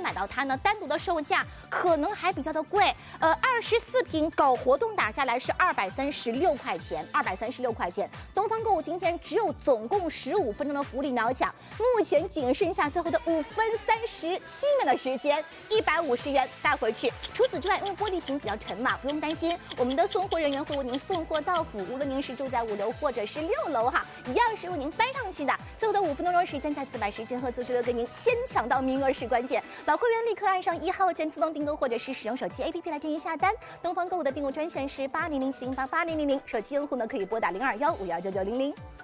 买到它呢，单独的售价可能还比较的贵。24瓶搞活动打下来是236块钱，236块钱。东方购物今天只有总共15分钟的福利秒抢，目前仅剩下最后的5分37秒的时间，150元带回去。除此之外，因为玻璃瓶比较沉嘛，不用担心，我们的送货人员会为您送货到府，无论您是住在5楼或者是6楼哈，一样是为您搬上去的。最后的5分多钟时间，再次把时间和组织的给您先抢到名额是关键。老会员立刻按上1号键自动订购，或者是使用手机 APP 来进行下单。东方购物的订购专线是8007880000，手机用户呢可以拨打0215199900。